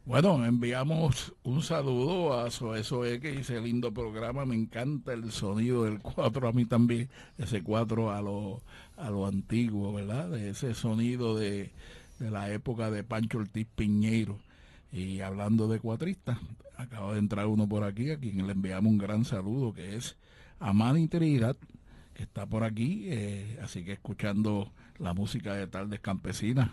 Bueno, enviamos un saludo a Zoe Zoe que dice lindo programa, me encanta el sonido del 4 a mí también, ese 4 a lo antiguo, ¿verdad? De ese sonido de la época de Pancho Ortiz Piñeiro. Y hablando de cuatristas, acaba de entrar uno por aquí a quien le enviamos un gran saludo, que es Amani Trinidad, que está por aquí, así que escuchando la música de Tardes Campesinas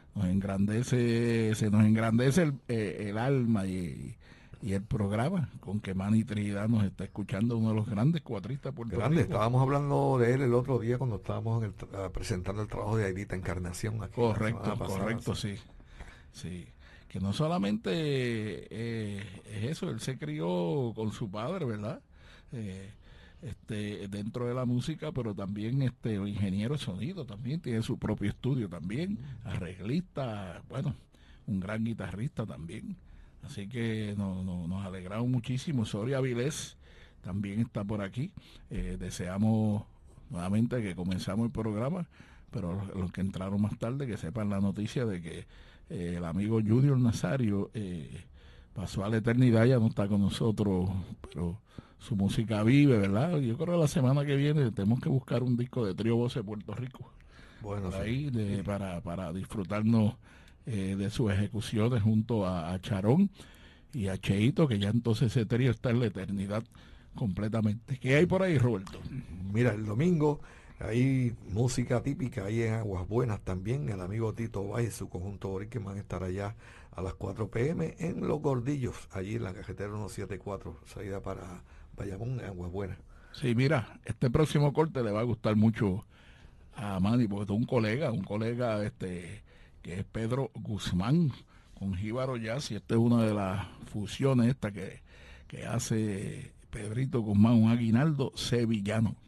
se nos engrandece el alma y el programa con que Manny Trinidad nos está escuchando, uno de los grandes cuatristas de Puerto Grande, Rico. estábamos hablando de él el otro día cuando estábamos presentando el trabajo de Aidita Encarnación aquí la semana Correcto, pasada. correcto, Sí. sí, sí. Que no solamente es eso, él se crió con su padre, ¿verdad? Eh, dentro de la música, pero también ingeniero de sonido, también tiene su propio estudio también, arreglista, bueno, un gran guitarrista también. Así que nos alegramos muchísimo. Soria Vilés también está por aquí. Deseamos nuevamente que comenzamos el programa, pero los que entraron más tarde que sepan la noticia de que el amigo Junior Nazario pasó a la eternidad, ya no está con nosotros, pero su música vive, ¿verdad? Yo creo que la semana que viene tenemos que buscar un disco de Trío Voces de Puerto Rico Bueno, por sí. ahí Sí. para disfrutarnos de sus ejecuciones junto a Charón y a Cheito, que ya entonces ese trío está en la eternidad completamente. ¿Qué hay por ahí, Roberto? Mira, el domingo hay música típica ahí en Aguas Buenas también. El amigo Tito Valle y su conjunto Borique van a estar allá a las 4 p.m. en Los Gordillos, allí en la carretera 174, salida para Bayamón, en Aguas Buenas. Sí, mira, este próximo corte le va a gustar mucho a Manny, porque es un colega que es Pedro Guzmán con Jíbaro Jazz, y esta es una de las fusiones que hace Pedrito Guzmán, un aguinaldo sevillano.